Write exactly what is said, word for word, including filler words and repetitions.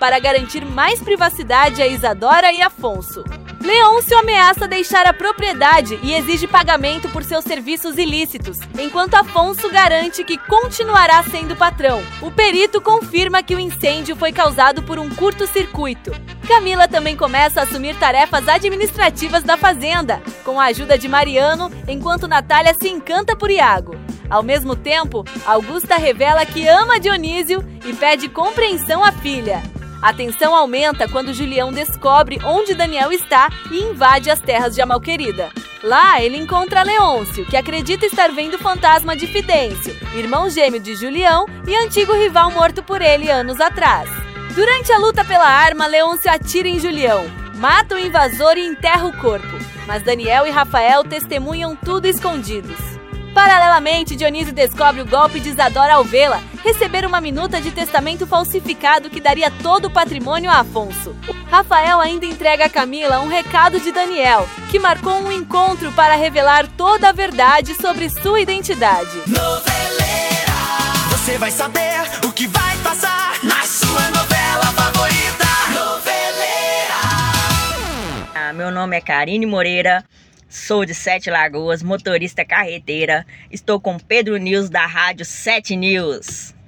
para garantir mais privacidade a Isadora e Afonso. Leôncio ameaça deixar a propriedade e exige pagamento por seus serviços ilícitos, enquanto Afonso garante que continuará sendo patrão. O perito confirma que o incêndio foi causado por um curto-circuito. Camila também começa a assumir tarefas administrativas da fazenda, com a ajuda de Mariano, enquanto Natália se encanta por Iago. Ao mesmo tempo, Augusta revela que ama Dionísio e pede compreensão à filha. A tensão aumenta quando Julião descobre onde Daniel está e invade as terras de Amalquerida. Lá, ele encontra Leôncio, que acredita estar vendo o fantasma de Fidêncio, irmão gêmeo de Julião e antigo rival morto por ele anos atrás. Durante a luta pela arma, Leôncio atira em Julião, mata o invasor e enterra o corpo. Mas Daniel e Rafael testemunham tudo escondidos. Paralelamente, Dionísio descobre o golpe de Isadora ao vê-la receber uma minuta de testamento falsificado que daria todo o patrimônio a Afonso. Rafael ainda entrega a Camila um recado de Daniel, que marcou um encontro para revelar toda a verdade sobre sua identidade. Noveleira, você vai saber o que vai passar na sua novela favorita. Noveleira. Ah, meu nome é Karine Moreira. Sou de Sete Lagoas, motorista carreteira. Estou com Pedro News da Rádio Sete News.